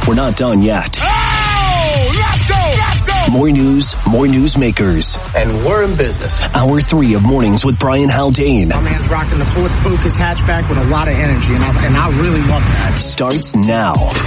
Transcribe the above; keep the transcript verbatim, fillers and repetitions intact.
we're not done yet. Oh, let's go, let's go. More news, more newsmakers. And we're in business. Hour three of Mornings with Brian Haldane. My man's rocking the Ford Focus hatchback with a lot of energy, and I, and I really love that. Starts now.